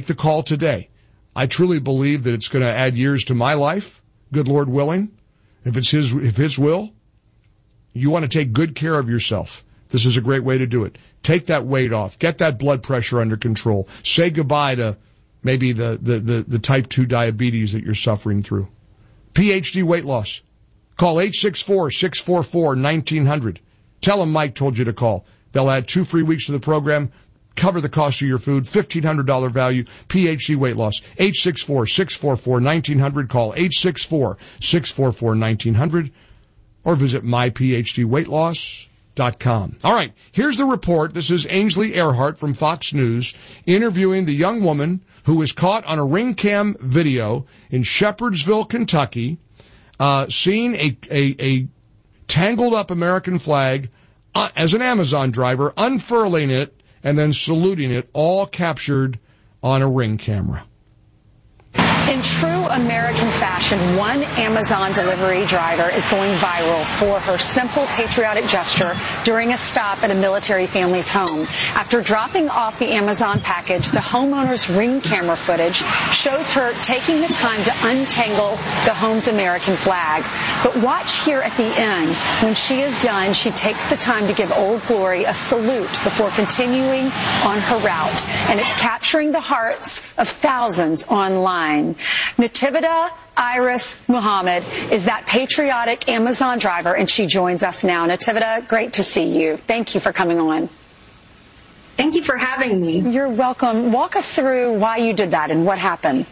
Make the call today. I truly believe that it's going to add years to my life, good Lord willing. If it's His will, you want to take good care of yourself. This is a great way to do it. Take that weight off. Get that blood pressure under control. Say goodbye to maybe the type 2 diabetes that you're suffering through. PhD weight loss. Call 864-644-1900. Tell them Mike told you to call. They'll add 2 free weeks to the program, cover the cost of your food, $1,500 value, PhD weight loss. 864-644-1900. Call 864-644-1900 or visit myphdweightloss.com. All right, here's the report. This is Ainsley Earhart from Fox News interviewing the young woman who was caught on a ring cam video in Shepherdsville, Kentucky, seeing a tangled up American flag as an Amazon driver, unfurling it and then saluting it, all captured on a ring camera. In true American fashion, one Amazon delivery driver is going viral for her simple patriotic gesture during a stop at a military family's home. After dropping off the Amazon package, the homeowner's ring camera footage shows her taking the time to untangle the home's American flag. But watch here at the end. When she is done, she takes the time to give Old Glory a salute before continuing on her route. And it's capturing the hearts of thousands online. Nativita Iris Muhammad is that patriotic Amazon driver, and she joins us now. Nativita, great to see you. Thank you for coming on. Thank you for having me. You're welcome. Walk us through why you did that and what happened.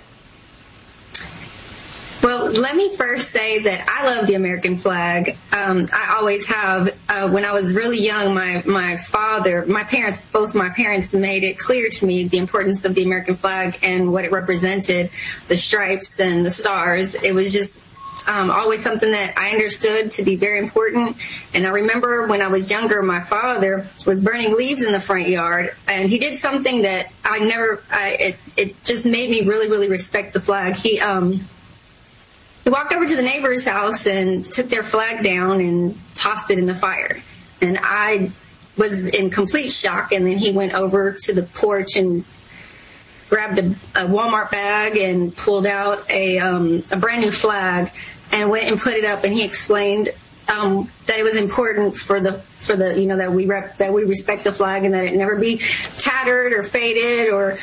Well, let me first say that I love the American flag. I always have. When I was really young, both my parents made it clear to me the importance of the American flag and what it represented, the stripes and the stars. It was just always something that I understood to be very important. And I remember when I was younger, my father was burning leaves in the front yard, and he did something that it just made me really, really respect the flag. He walked over to the neighbor's house and took their flag down and tossed it in the fire. And I was in complete shock. And then he went over to the porch and grabbed a Walmart bag and pulled out a brand new flag and went and put it up. And he explained that it was important for the that we respect the flag and that it never be tattered or faded or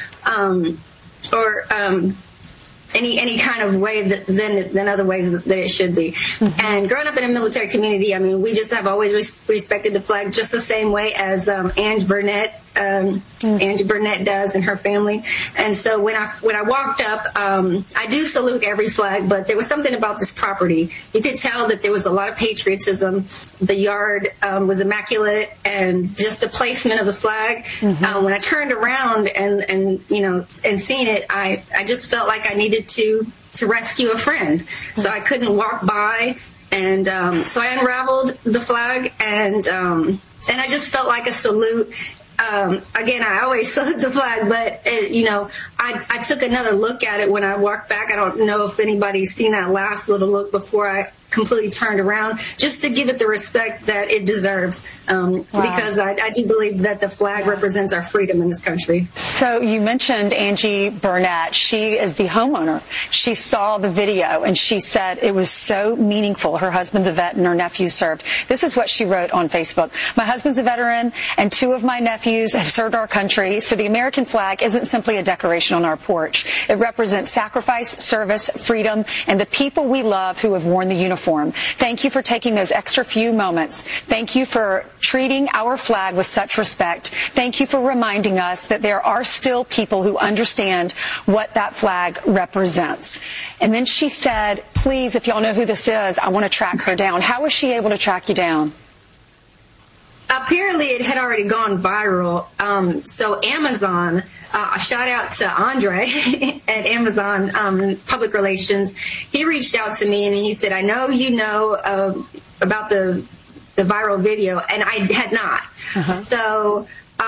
any kind of way than other ways that it should be. Mm-hmm. And growing up in a military community, I mean, we just have always respected the flag just the same way as Angie Burnett does and her family. And so when I walked up, I do salute every flag, but there was something about this property. You could tell that there was a lot of patriotism. The yard was immaculate, and just the placement of the flag. Mm-hmm. When I turned around and seeing it, I just felt like I needed to rescue a friend. So I couldn't walk by, and so I unraveled the flag, and I just felt like a salute. Again, I always salute the flag, but I took another look at it when I walked back. I don't know if anybody's seen that last little look before I completely turned around, just to give it the respect that it deserves, because I do believe that the flag represents our freedom in this country. So you mentioned Angie Burnett. She is the homeowner. She saw the video and she said it was so meaningful. Her husband's a vet and her nephew served. This is what she wrote on Facebook. My husband's a veteran and 2 of my nephews have served our country, so the American flag isn't simply a decoration on our porch. It represents sacrifice, service, freedom, and the people we love who have worn the uniform. Thank you for taking those extra few moments. Thank you for treating our flag with such respect. Thank you for reminding us that there are still people who understand what that flag represents. And then she said, please, if y'all know who this is, I want to track her down. How was she able to track you down? Apparently it had already gone viral. So Amazon, shout out to Andre at Amazon Public Relations. He reached out to me and he said, I know you know about the viral video, and I had not. Uh-huh. So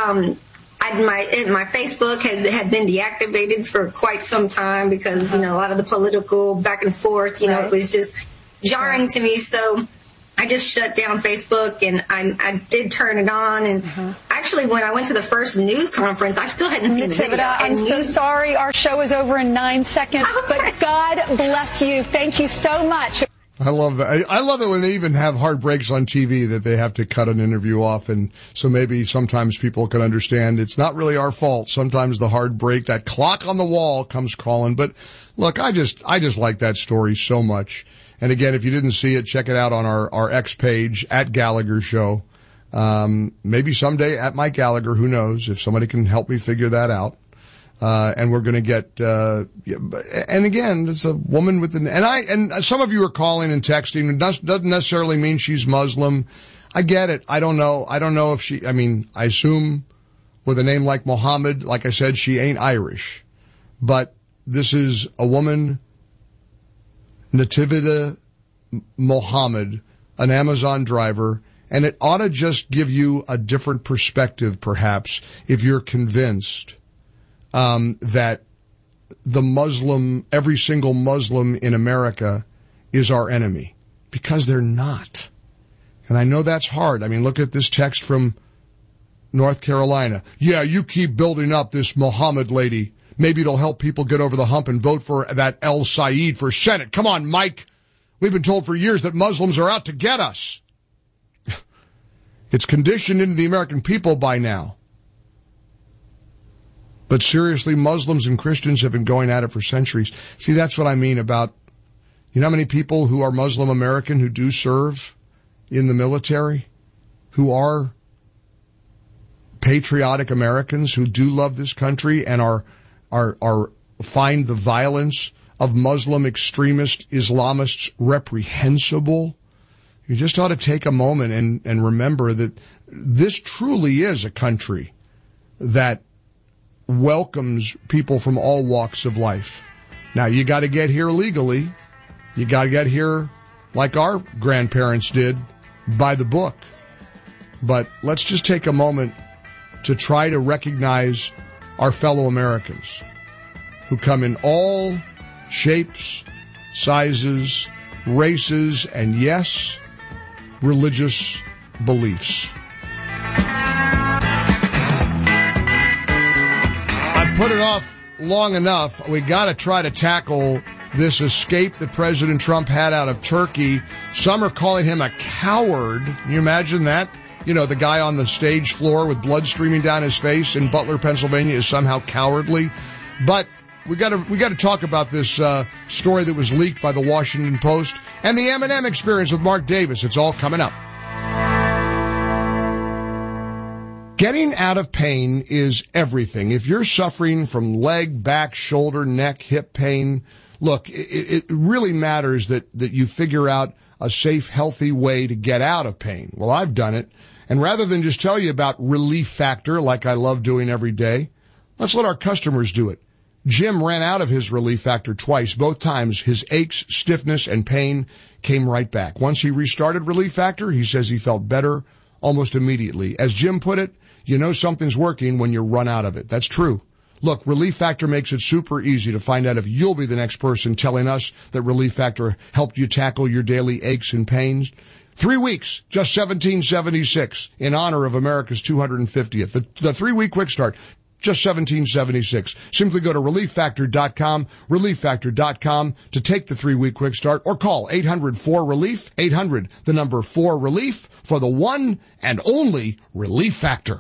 my Facebook had been deactivated for quite some time because, a lot of the political back and forth, it was just jarring to me. So I just shut down Facebook, and I did turn it on. And actually, when I went to the first news conference, I still hadn't seen the video. I'm so sorry. Our show is over in 9 seconds, but God bless you. Thank you so much. I love that. I love it when they even have hard breaks on TV that they have to cut an interview off. And so maybe sometimes people can understand it's not really our fault. Sometimes the hard break, that clock on the wall comes calling. But look, I just like that story so much. And again, if you didn't see it, check it out on our X page at Gallagher Show. Maybe someday at Mike Gallagher, who knows, if somebody can help me figure that out. And we're going to get, and again, it's a woman with and some of you are calling and texting. It doesn't necessarily mean she's Muslim. I get it. I don't know if I assume with a name like Mohammed, like I said, she ain't Irish. But this is a woman, Nativita Mohammed, an Amazon driver, and it ought to just give you a different perspective, perhaps, if you're convinced that every single Muslim in America is our enemy, because they're not. And I know that's hard. I mean, look at this text from North Carolina. Yeah, you keep building up this Mohammed lady. Maybe it'll help people get over the hump and vote for that El Said for Senate. Come on, Mike. We've been told for years that Muslims are out to get us. It's conditioned into the American people by now. But seriously, Muslims and Christians have been going at it for centuries. See, that's what I mean about, you know how many people who are Muslim American who do serve in the military, who are patriotic Americans, who do love this country and are find the violence of Muslim extremist Islamists reprehensible. You just ought to take a moment and remember that this truly is a country that welcomes people from all walks of life. Now, you got to get here legally. You got to get here like our grandparents did, by the book. But let's just take a moment to try to recognize our fellow Americans who come in all shapes, sizes, races, and yes, religious beliefs. Put it off long enough. We got to try to tackle this escape that President Trump had out of Turkey. Some are calling him a coward. Can you imagine that? You know, the guy on the stage floor with blood streaming down his face in Butler, Pennsylvania is somehow cowardly. But we got to talk about this story that was leaked by the Washington Post and the M&M experience with Mark Davis. It's all coming up. Getting out of pain is everything. If you're suffering from leg, back, shoulder, neck, hip pain, look, it really matters that you figure out a safe, healthy way to get out of pain. Well, I've done it. And rather than just tell you about Relief Factor like I love doing every day, let's let our customers do it. Jim ran out of his Relief Factor twice. Both times his aches, stiffness, and pain came right back. Once he restarted Relief Factor, he says he felt better almost immediately. As Jim put it, you know something's working when you run out of it. That's true. Look, Relief Factor makes it super easy to find out if you'll be the next person telling us that Relief Factor helped you tackle your daily aches and pains. 3 weeks, just $17.76 in honor of America's 250th. The 3-week quick start, just $17.76. Simply go to ReliefFactor.com, ReliefFactor.com to take the 3-week quick start, or call 800-4-RELIEF, 800, the number 4-RELIEF, for the one and only Relief Factor.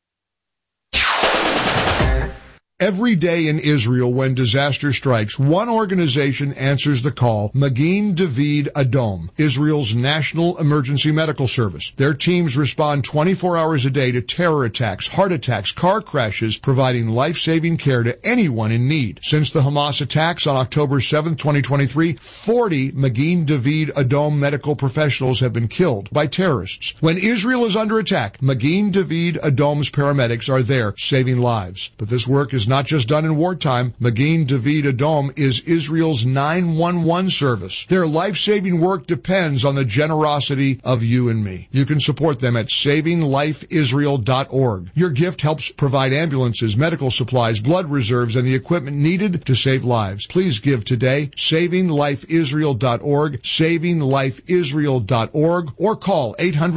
Every day in Israel when disaster strikes, one organization answers the call, Magen David Adom, Israel's national emergency medical service. Their teams respond 24 hours a day to terror attacks, heart attacks, car crashes, providing life-saving care to anyone in need. Since the Hamas attacks on October 7, 2023, 40 Magen David Adom medical professionals have been killed by terrorists. When Israel is under attack, Magen David Adom's paramedics are there saving lives. But this work is not just done in wartime. Magin David Adom is Israel's 911 service. Their life-saving work depends on the generosity of you and me. You can support them at SavingLifeIsrael.org. Your gift helps provide ambulances, medical supplies, blood reserves, and the equipment needed to save lives. Please give today. SavingLifeIsrael.org, SavingLifeIsrael.org, or call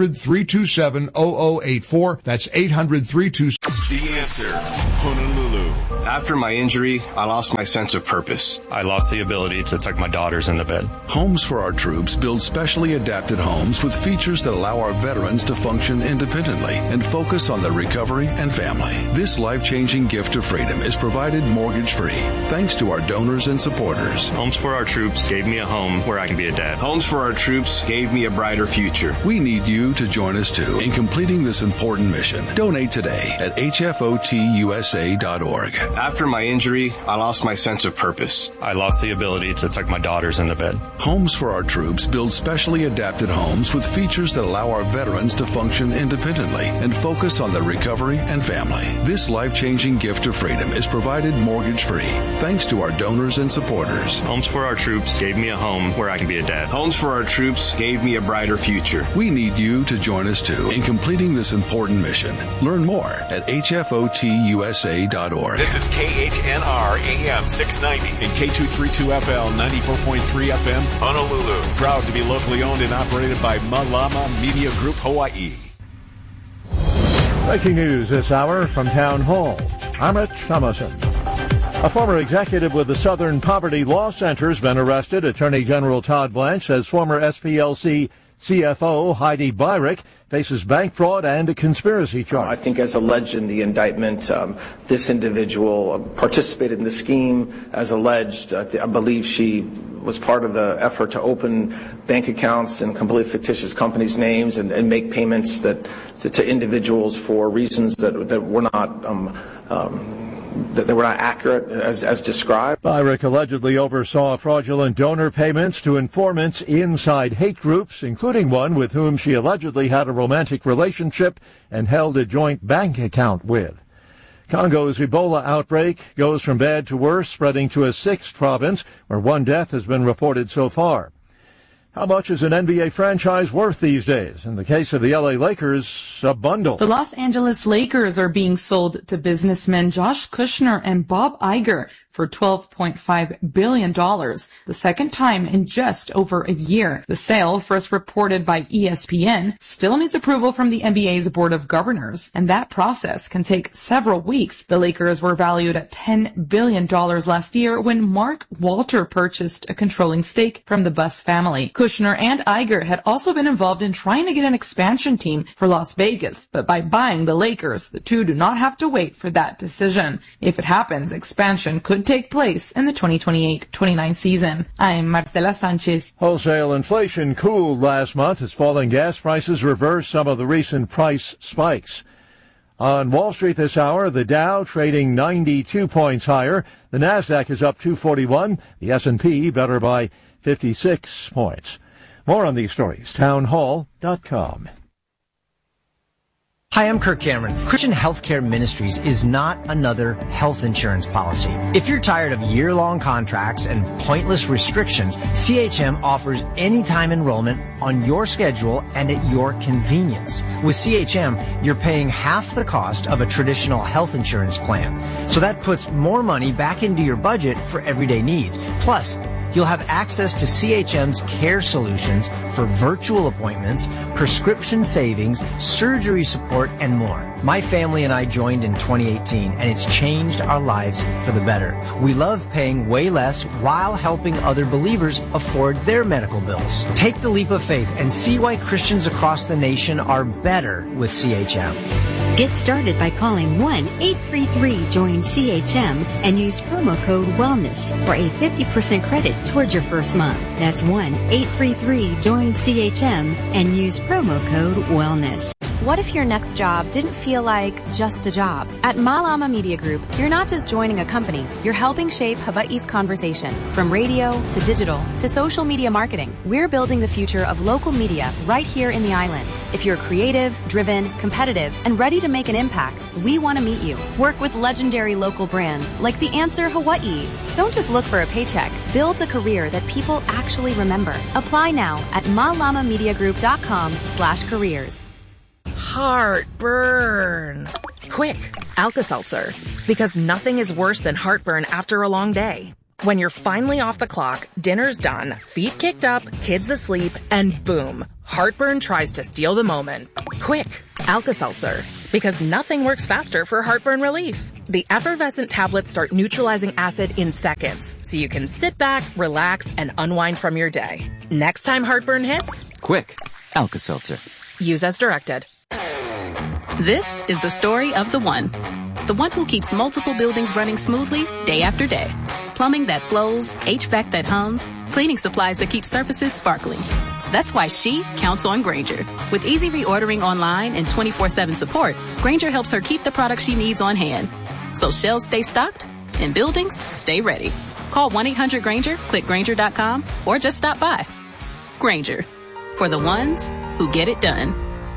800-327-0084. That's 800-327. The Answer, Honolulu. After my injury, I lost my sense of purpose. I lost the ability to tuck my daughters into bed. Homes for Our Troops build specially adapted homes with features that allow our veterans to function independently and focus on their recovery and family. This life-changing gift of freedom is provided mortgage-free thanks to our donors and supporters. Homes for Our Troops gave me a home where I can be a dad. Homes for Our Troops gave me a brighter future. We need you to join us too in completing this important mission. Donate today at hfotusa.org. After my injury, I lost my sense of purpose. I lost the ability to tuck my daughters into bed. Homes for Our Troops build specially adapted homes with features that allow our veterans to function independently and focus on their recovery and family. This life-changing gift of freedom is provided mortgage-free thanks to our donors and supporters. Homes for Our Troops gave me a home where I can be a dad. Homes for Our Troops gave me a brighter future. We need you to join us too in completing this important mission. Learn more at hfotusa.org. This is KHNR AM 690 and K232FL 94.3 FM Honolulu. Proud to be locally owned and operated by Malama Media Group Hawaii. Breaking news this hour from Town Hall. I'm Rich Thomason. A former executive with the Southern Poverty Law Center has been arrested. Attorney General Todd Blanche says former SPLC CFO Heidi Byrick faces bank fraud and a conspiracy charge. I think as alleged in the indictment, this individual participated in the scheme as alleged. I believe she was part of the effort to open bank accounts in completely fictitious companies' names and make payments that to individuals for reasons that were not that they were not accurate as described. Byrick allegedly oversaw fraudulent donor payments to informants inside hate groups, including one with whom she allegedly had a romantic relationship and held a joint bank account with. Congo's Ebola outbreak goes from bad to worse, spreading to a sixth province where one death has been reported so far. How much is an NBA franchise worth these days? In the case of the LA Lakers, a bundle. The Los Angeles Lakers are being sold to businessmen Josh Kushner and Bob Iger for $12.5 billion, the second time in just over a year. The sale, first reported by ESPN, still needs approval from the NBA's Board of Governors, and that process can take several weeks. The Lakers were valued at $10 billion last year when Mark Walter purchased a controlling stake from the Buss family. Kushner and Iger had also been involved in trying to get an expansion team for Las Vegas, but by buying the Lakers, the two do not have to wait for that decision. If it happens, expansion could take place in the 2028-29 season. I'm Marcela Sanchez. Wholesale inflation cooled last month as falling gas prices reversed some of the recent price spikes. On Wall Street this hour, the Dow trading 92 points higher. The Nasdaq is up 241. The S&P better by 56 points. More on these stories, townhall.com. Hi, I'm Kirk Cameron. Christian Healthcare Ministries is not another health insurance policy. If you're tired of year-long contracts and pointless restrictions, CHM offers anytime enrollment on your schedule and at your convenience. With CHM, you're paying half the cost of a traditional health insurance plan. So that puts more money back into your budget for everyday needs. Plus, you'll have access to CHM's care solutions for virtual appointments, prescription savings, surgery support, and more. My family and I joined in 2018, and it's changed our lives for the better. We love paying way less while helping other believers afford their medical bills. Take the leap of faith and see why Christians across the nation are better with CHM. Get started by calling 1-833-JOIN-CHM and use promo code WELLNESS for a 50% credit towards your first month. That's 1-833-JOIN-CHM and use promo code WELLNESS. What if your next job didn't feel like just a job? At Malama Media Group, you're not just joining a company, you're helping shape Hawaii's conversation. From radio to digital to social media marketing, we're building the future of local media right here in the islands. If you're creative, driven, competitive, and ready to make an impact, we want to meet you. Work with legendary local brands like The Answer Hawaii. Don't just look for a paycheck. Build a career that people actually remember. Apply now at malamamediagroup.com/careers. Heartburn. Quick, Alka-Seltzer. Because nothing is worse than heartburn after a long day. When you're finally off the clock, dinner's done, feet kicked up, kids asleep, and boom, heartburn tries to steal the moment. Quick, Alka-Seltzer. Because nothing works faster for heartburn relief. The effervescent tablets start neutralizing acid in seconds, so you can sit back, relax, and unwind from your day. Next time heartburn hits, quick, Alka-Seltzer. Use as directed. This is the story of the one who keeps multiple buildings running smoothly day after day. Plumbing that flows, HVAC that hums, cleaning supplies that keep surfaces sparkling. That's why she counts on Grainger. With easy reordering online and 24/7 support, Grainger helps her keep the products she needs on hand. So shelves stay stocked and buildings stay ready. Call 1-800-GRAINGER, click Grainger.com, or just stop by. Grainger, for the ones who get it done.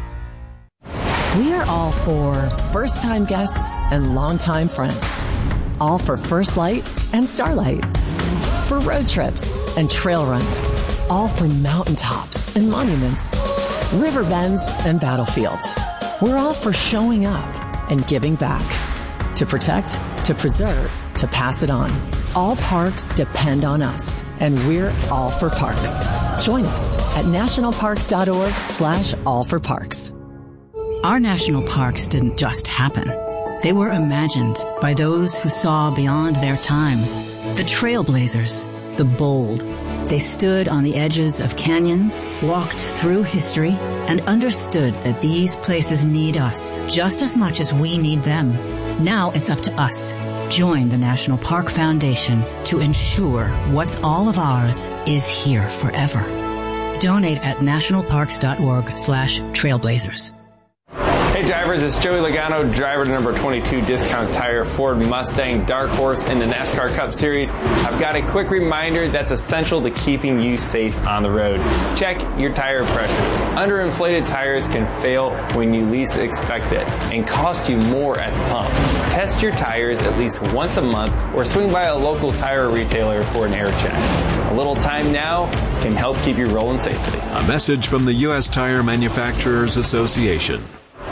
We are all for first-time guests and longtime friends. All for First Light and Starlight. For road trips and trail runs. All for mountaintops and monuments. River bends and battlefields. We're all for showing up and giving back. To protect, to preserve, to pass it on. All parks depend on us, and we're all for parks. Join us at nationalparks.org/allforparks. Our national parks didn't just happen. They were imagined by those who saw beyond their time. The trailblazers, the bold. They stood on the edges of canyons, walked through history, and understood that these places need us just as much as we need them. Now it's up to us. Join the National Park Foundation to ensure what's all of ours is here forever. Donate at nationalparks.org/trailblazers. Hey drivers, it's Joey Logano, driver to number 22 Discount Tire Ford Mustang Dark Horse in the NASCAR Cup Series. I've got a quick reminder that's essential to keeping you safe on the road. Check your tire pressures. Underinflated tires can fail when you least expect it and cost you more at the pump. Test your tires at least once a month or swing by a local tire retailer for an air check. A little time now can help keep you rolling safely. A message from the U.S. Tire Manufacturers Association.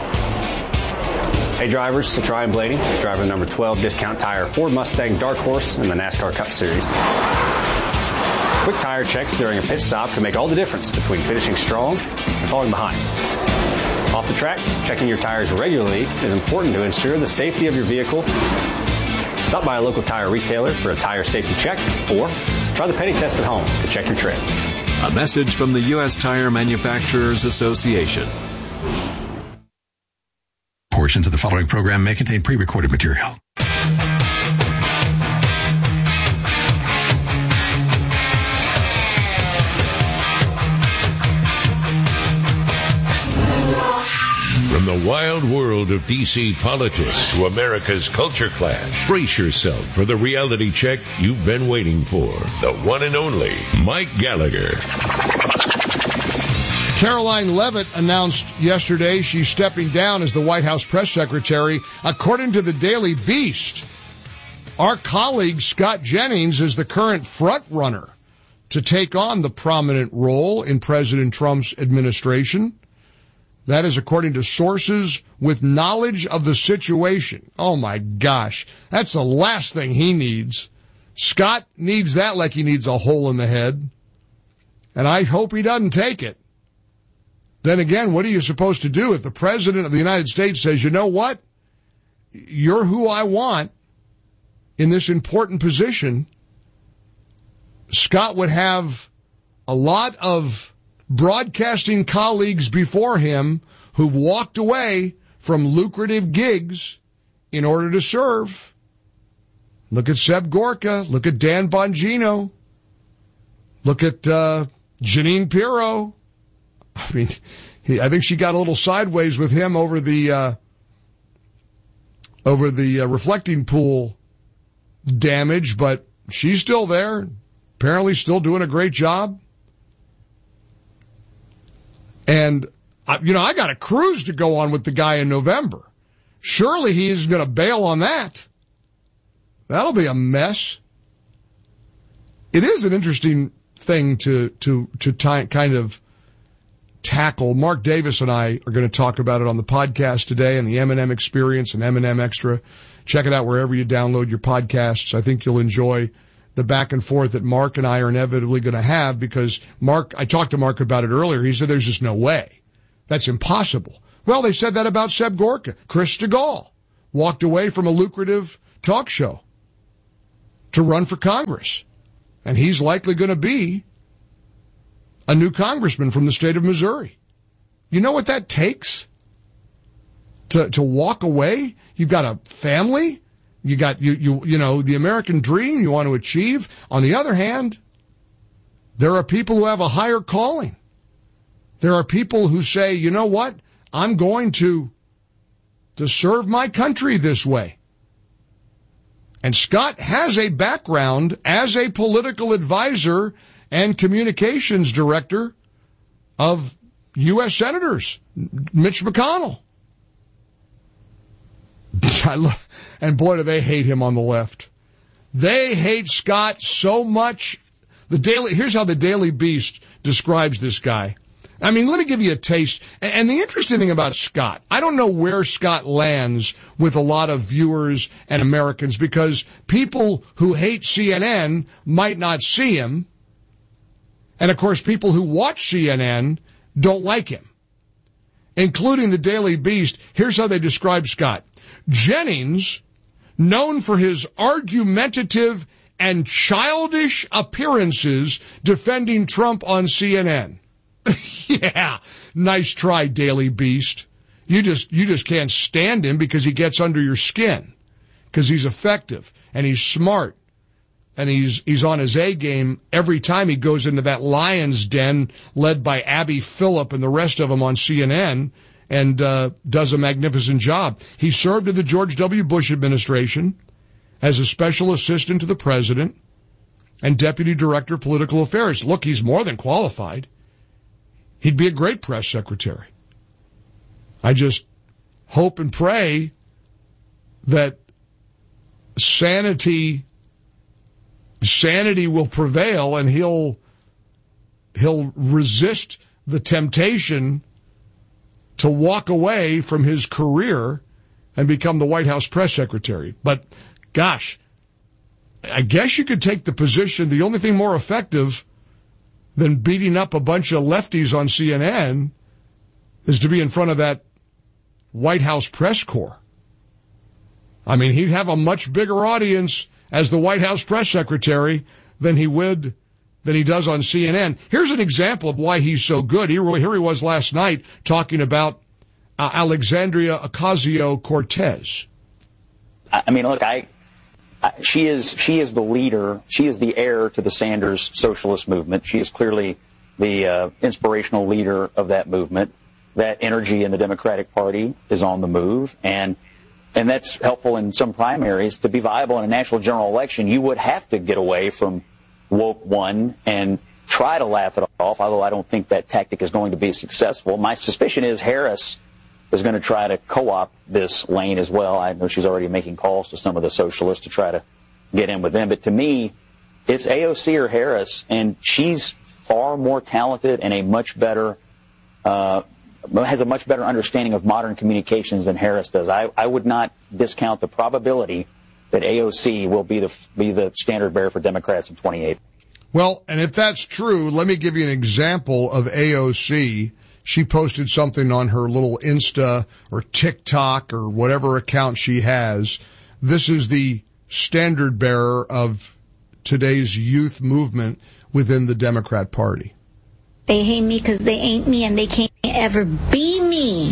Hey drivers, it's Ryan Blaney, driver number 12 Discount Tire Ford Mustang Dark Horse in the NASCAR Cup Series. Quick tire checks during a pit stop can make all the difference between finishing strong and falling behind. Off the track, checking your tires regularly is important to ensure the safety of your vehicle. Stop by a local tire retailer for a tire safety check or try the penny test at home to check your tread. A message from the U.S. Tire Manufacturers Association. Portions of the following program may contain pre-recorded material. From the wild world of D.C. politics to America's culture clash, brace yourself for the reality check you've been waiting for. The one and only Mike Gallagher. Caroline Leavitt announced yesterday she's stepping down as the White House press secretary. According to the Daily Beast, our colleague Scott Jennings is the current front runner to take on the prominent role in President Trump's administration. That is according to sources with knowledge of the situation. Oh my gosh, that's the last thing he needs. Scott needs that like he needs a hole in the head. And I hope he doesn't take it. Then again, what are you supposed to do if the President of the United States says, you know what? You're who I want in this important position. Scott would have a lot of broadcasting colleagues before him who've walked away from lucrative gigs in order to serve. Look at Seb Gorka. Look at Dan Bongino. Look at Jeanine Pirro. I mean, I think she got a little sideways with him over the reflecting pool damage, but she's still there, apparently still doing a great job. And, I got a cruise to go on with the guy in November. Surely he's going to bail on that. That'll be a mess. It is an interesting thing to kind of tackle. Mark Davis and I are going to talk about it on the podcast today and the M&M Experience and M&M Extra. Check it out wherever you download your podcasts. I think you'll enjoy the back and forth that Mark and I are inevitably going to have, because I talked to Mark about it earlier. He said there's just no way. That's impossible. Well, they said that about Seb Gorka. Chris DeGaulle walked away from a lucrative talk show to run for Congress. And he's likely going to be a new congressman from the state of Missouri. You know what that takes? To walk away? You've got a family. You got, the American dream you want to achieve. On the other hand, there are people who have a higher calling. There are people who say, you know what? I'm going to serve my country this way. And Scott has a background as a political advisor and communications director of U.S. Senators, Mitch McConnell. And boy, do they hate him on the left. They hate Scott so much. Here's how the Daily Beast describes this guy. I mean, let me give you a taste. And the interesting thing about Scott, I don't know where Scott lands with a lot of viewers and Americans, because people who hate CNN might not see him. And of course, people who watch CNN don't like him, including the Daily Beast. Here's how they describe Scott. Jennings, known for his argumentative and childish appearances defending Trump on CNN. Yeah, nice try, Daily Beast. You just can't stand him because he gets under your skin, because he's effective and he's smart and he's on his A game every time he goes into that lion's den led by Abby Phillip and the rest of them on CNN, and does a magnificent job. He served in the George W. Bush administration as a special assistant to the president and deputy director of political affairs. Look, he's more than qualified. He'd be a great press secretary. I just hope and pray that sanity will prevail, and he'll resist the temptation to walk away from his career and become the White House press secretary. But gosh, I guess you could take the position, the only thing more effective than beating up a bunch of lefties on CNN is to be in front of that White House press corps. I mean, he'd have a much bigger audience as the White House press secretary than he does on CNN. Here's an example of why he's so good. Here he was last night talking about Alexandria Ocasio-Cortez. I mean, look, she is the leader. She is the heir to the Sanders socialist movement. She is clearly the inspirational leader of that movement. That energy in the Democratic Party is on the move, and that's helpful in some primaries. To be viable in a national general election, you would have to get away from woke one and try to laugh it off, although I don't think that tactic is going to be successful. My suspicion is Harris is going to try to co-opt this lane as well. I know she's already making calls to some of the socialists to try to get in with them. But to me, it's AOC or Harris, and she's far more talented and has a much better understanding of modern communications than Harris does. I would not discount the probability that AOC will be the standard bearer for Democrats in 2028. Well, and if that's true, let me give you an example of AOC. She posted something on her little Insta or TikTok or whatever account she has. This is the standard bearer of today's youth movement within the Democrat Party. They hate me because they ain't me and they can't ever be me.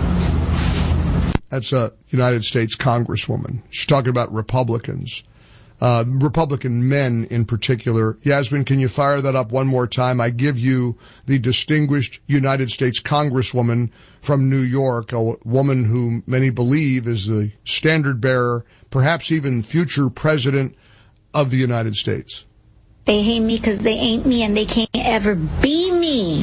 That's a United States Congresswoman. She's talking about Republicans. Republican men in particular. Yasmin, can you fire that up one more time? I give you the distinguished United States Congresswoman from New York, a woman who many believe is the standard bearer, perhaps even future president of the United States. They hate me because they ain't me and they can't ever be me.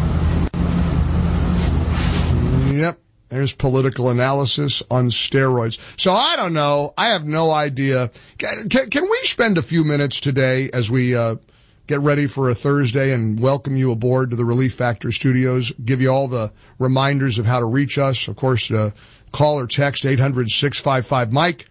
Yep. There's political analysis on steroids. So I don't know. I have no idea. Can we spend a few minutes today as we get ready for a Thursday and welcome you aboard to the Relief Factor Studios, give you all the reminders of how to reach us. Of course, call or text 800-655-MIKE,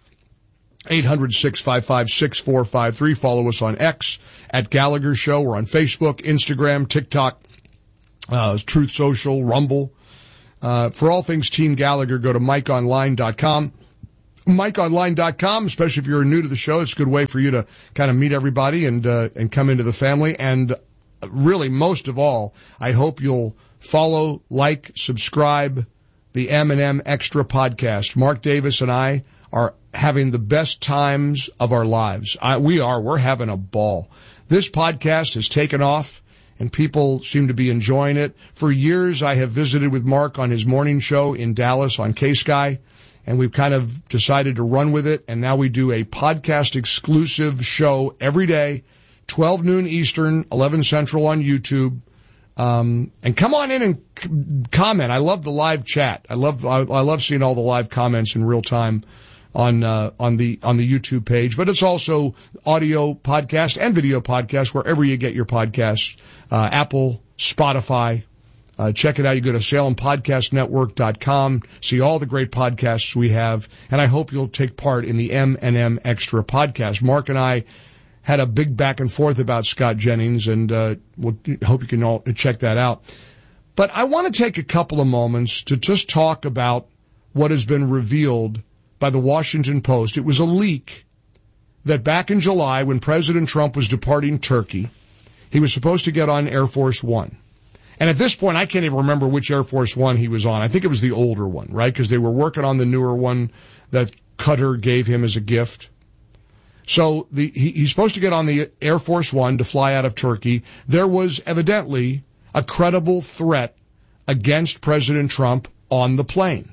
800-655-6453. Follow us on X at Gallagher Show. We're on Facebook, Instagram, TikTok, Truth Social, Rumble. For all things Team Gallagher, go to MikeOnline.com. MikeOnline.com, especially if you're new to the show, it's a good way for you to kind of meet everybody and come into the family. And really, most of all, I hope you'll follow, like, subscribe the M&M Extra podcast. Mark Davis and I are having the best times of our lives. We're having a ball. This podcast has taken off, and people seem to be enjoying it. For years, I have visited with Mark on his morning show in Dallas on K-Sky, and we've kind of decided to run with it, and now we do a podcast-exclusive show every day, 12 noon Eastern, 11 Central on YouTube. And come on in and comment. I love the live chat. I love seeing all the live comments in real time on the YouTube page, but it's also audio podcast and video podcast wherever you get your podcasts. Apple, Spotify. Check it out. You go to SalemPodcastNetwork.com, see all the great podcasts we have, and I hope you'll take part in the M&M Extra podcast. Mark and I had a big back and forth about Scott Jennings, and we'll hope you can all check that out. But I want to take a couple of moments to just talk about what has been revealed by the Washington Post. It was a leak that back in July, when President Trump was departing Turkey, he was supposed to get on Air Force One. And at this point, I can't even remember which Air Force One he was on. I think it was the older one, right? Because they were working on the newer one that Qatar gave him as a gift. So he's supposed to get on the Air Force One to fly out of Turkey. There was evidently a credible threat against President Trump on the plane.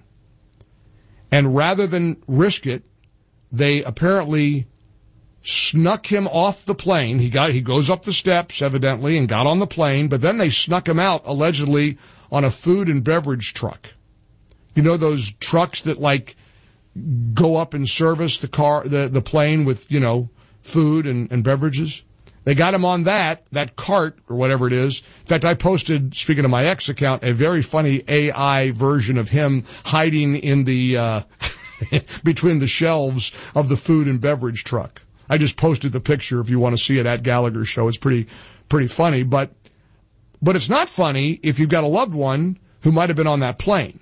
And rather than risk it, they apparently snuck him off the plane. He goes up the steps, evidently, and got on the plane, but then they snuck him out, allegedly, on a food and beverage truck. You know those trucks that, like, go up and service the plane with, food and beverages? They got him on that cart, or whatever it is. In fact, I posted, speaking of my X account, a very funny AI version of him hiding in the, between the shelves of the food and beverage truck. I just posted the picture if you want to see it at Gallagher Show. It's pretty funny, but it's not funny if you've got a loved one who might have been on that plane.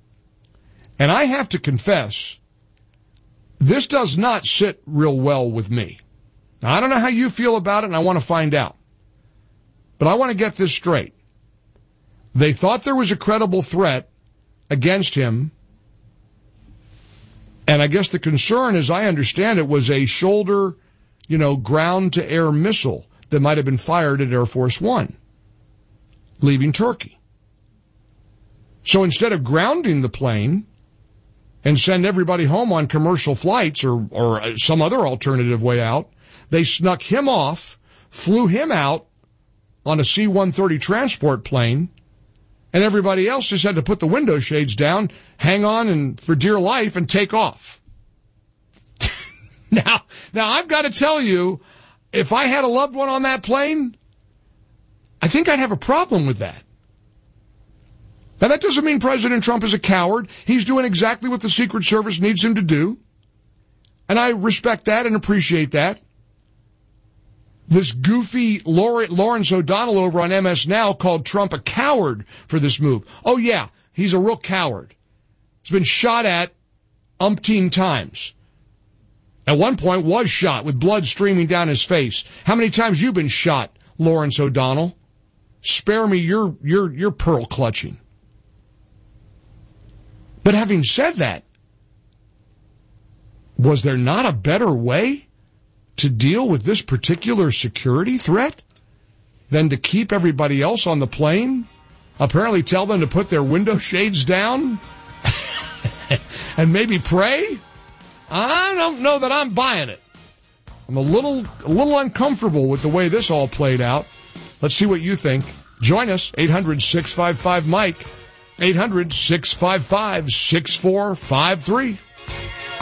And I have to confess, this does not sit real well with me. Now, I don't know how you feel about it, and I want to find out. But I want to get this straight. They thought there was a credible threat against him, and I guess the concern, as I understand it, was a shoulder, ground-to-air missile that might have been fired at Air Force One, leaving Turkey. So instead of grounding the plane and send everybody home on commercial flights or some other alternative way out, they snuck him off, flew him out on a C-130 transport plane, and everybody else just had to put the window shades down, hang on and for dear life, and take off. Now I've got to tell you, if I had a loved one on that plane, I think I'd have a problem with that. Now, that doesn't mean President Trump is a coward. He's doing exactly what the Secret Service needs him to do. And I respect that and appreciate that. This goofy Lawrence O'Donnell over on MS Now called Trump a coward for this move. Oh, yeah, he's a real coward. He's been shot at umpteen times. At one point was shot with blood streaming down his face. How many times you been shot, Lawrence O'Donnell? Spare me your pearl clutching. But having said that, was there not a better way to deal with this particular security threat than to keep everybody else on the plane? Apparently tell them to put their window shades down and maybe pray? I don't know that I'm buying it. I'm a little uncomfortable with the way this all played out. Let's see what you think. Join us, 800-655-MIKE, 800-655-6453.